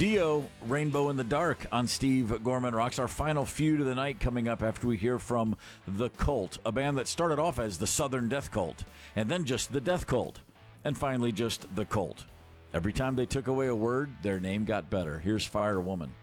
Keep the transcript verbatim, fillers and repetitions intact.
Dio, Rainbow in the Dark on Steve Gorman Rocks. Our final feud of the night coming up after we hear from The Cult, a band that started off as the Southern Death Cult, and then just the Death Cult, and finally just The Cult. Every time they took away a word, their name got better. Here's Firewoman.